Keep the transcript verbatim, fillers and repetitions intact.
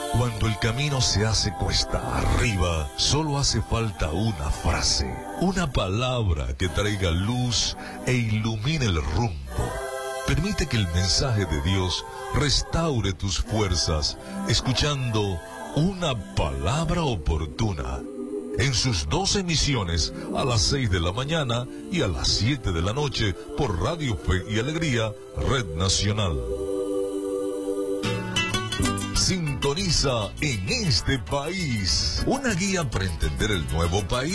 Cuando el camino se hace cuesta arriba, solo hace falta una frase, una palabra que traiga luz e ilumine el rumbo. Permite que el mensaje de Dios restaure tus fuerzas, escuchando una palabra oportuna. En sus dos emisiones, a las seis de la mañana y a las siete de la noche, por Radio Fe y Alegría, Red Nacional. Sintoniza En Este País, una guía para entender el nuevo país.